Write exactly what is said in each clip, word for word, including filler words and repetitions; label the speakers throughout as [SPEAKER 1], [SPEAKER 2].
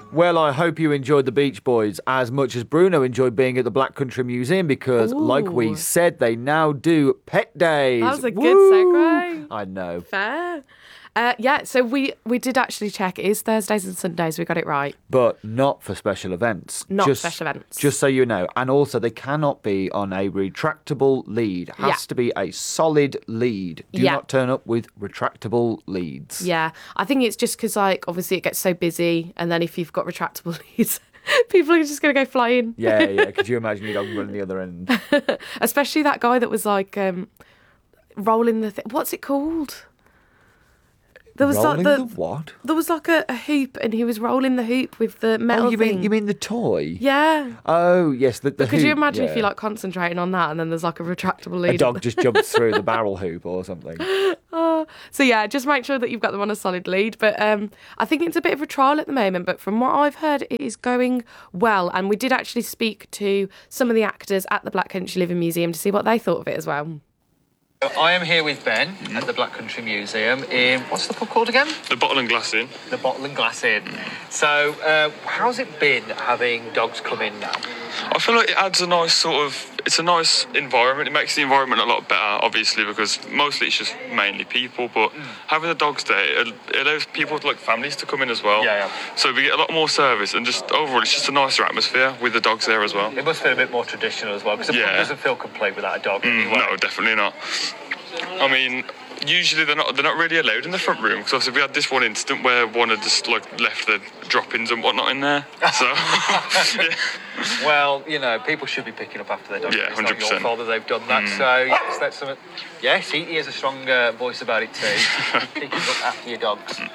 [SPEAKER 1] Well, I hope you enjoyed the Beach Boys as much as Bruno enjoyed being at the Black Country Museum because, Ooh. like we said, they now do pet days.
[SPEAKER 2] That was a
[SPEAKER 1] Woo!
[SPEAKER 2] good segue.
[SPEAKER 1] I know.
[SPEAKER 2] Fair. Uh, yeah, so we, we did actually check. It is Thursdays and Sundays. We got it right.
[SPEAKER 1] But not for special events.
[SPEAKER 2] Not
[SPEAKER 1] just,
[SPEAKER 2] special events.
[SPEAKER 1] Just so you know. And also, they cannot be on a retractable lead. It has
[SPEAKER 2] Yeah.
[SPEAKER 1] to be a solid lead. Do
[SPEAKER 2] Yeah.
[SPEAKER 1] not turn up with retractable leads.
[SPEAKER 2] Yeah, I think it's just because, like, obviously it gets so busy. And then if you've got retractable leads, people are just going to go flying.
[SPEAKER 1] Yeah, yeah. Could you imagine your dog running the other end?
[SPEAKER 2] Especially that guy that was, like, um, rolling the thing. What's it called? There was
[SPEAKER 1] rolling
[SPEAKER 2] like
[SPEAKER 1] the,
[SPEAKER 2] the,
[SPEAKER 1] what?
[SPEAKER 2] There was like a, a hoop, and he was rolling the hoop with the metal
[SPEAKER 1] Oh, you
[SPEAKER 2] thing.
[SPEAKER 1] mean you mean the toy?
[SPEAKER 2] Yeah.
[SPEAKER 1] Oh, yes, the, the
[SPEAKER 2] Could
[SPEAKER 1] hoop,
[SPEAKER 2] you imagine
[SPEAKER 1] yeah.
[SPEAKER 2] if you're like concentrating on that, and then there's like a retractable lead?
[SPEAKER 1] A dog just jumps through the barrel hoop or something.
[SPEAKER 2] Oh, so yeah, just make sure that you've got them on a solid lead. But um, I think it's a bit of a trial at the moment. But from what I've heard, it is going well. And we did actually speak to some of the actors at the Black Country Living Museum to see what they thought of it as well.
[SPEAKER 3] I am here with Ben mm. at the Black Country Museum in, what's the pub called again?
[SPEAKER 4] The Bottle and Glass Inn.
[SPEAKER 3] The Bottle and Glass Inn. So, uh, how's it been having dogs come in now?
[SPEAKER 4] I feel like it adds a nice sort of, it's a nice environment. It makes the environment a lot better, obviously, because mostly it's just mainly people, but mm. having the dogs there, it, it allows people, like families, to come in as well.
[SPEAKER 3] Yeah, yeah.
[SPEAKER 4] So we get a lot more service, and just overall, it's just a nicer atmosphere with the dogs there as well.
[SPEAKER 3] It must feel a bit more traditional as well, because the
[SPEAKER 4] yeah.
[SPEAKER 3] pub doesn't feel complete without a dog.
[SPEAKER 4] Mm, no, definitely not. I mean, usually they're not they're not really allowed in the front room, because obviously we had this one incident where one had just like left the droppings and whatnot in there. So, yeah.
[SPEAKER 3] Well, you know, people should be picking up after their dogs.
[SPEAKER 4] Yeah,
[SPEAKER 3] it's
[SPEAKER 4] one hundred percent.
[SPEAKER 3] not your fault that they've done that. Mm. So yes, that's something. Yes, he, he has a strong uh, voice about it too. Picking up after your dogs. Mm.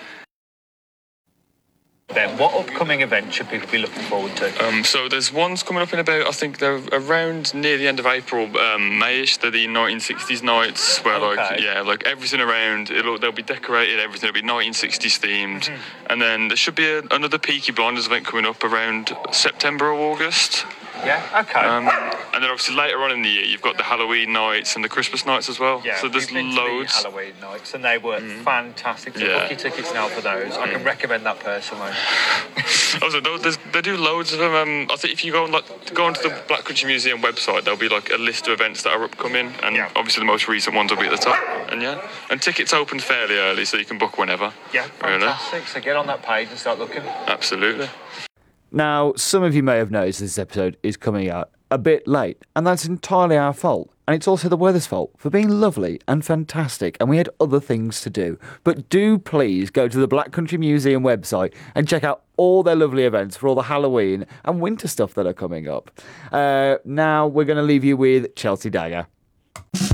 [SPEAKER 3] Then, what upcoming event should people be looking forward to?
[SPEAKER 4] Um, so there's ones coming up in about, I think they're around near the end of April, um, Mayish. They're the nineteen sixties nights where, okay. like, yeah, like everything around, it'll they'll be decorated, everything will be nineteen sixties themed. Mm-hmm. And then there should be a, another Peaky Blinders event coming up around September or August.
[SPEAKER 3] Yeah, okay.
[SPEAKER 4] Um, and then obviously later on in the year, you've got the Halloween nights and the Christmas nights as well.
[SPEAKER 3] Yeah,
[SPEAKER 4] so there's
[SPEAKER 3] we've been
[SPEAKER 4] loads.
[SPEAKER 3] To the Halloween nights, and they were mm. fantastic. So
[SPEAKER 4] yeah.
[SPEAKER 3] book your tickets now for those. Mm. I can recommend that personally.
[SPEAKER 4] Also, there's, they do loads of them. Um, I think if you go on, like, go onto the Black Country Museum website, there'll be like a list of events that are upcoming, and yeah. obviously the most recent ones will be at the top. And yeah, and tickets open fairly early, so you can book whenever.
[SPEAKER 3] Yeah, fantastic. Really. So get on that page and start looking.
[SPEAKER 4] Absolutely.
[SPEAKER 1] Now, some of you may have noticed this episode is coming out a bit late, and that's entirely our fault. And it's also the weather's fault for being lovely and fantastic, and we had other things to do. But do please go to the Black Country Museum website and check out all their lovely events for all the Halloween and winter stuff that are coming up. Uh, now, we're going to leave you with Chelsea Dagger.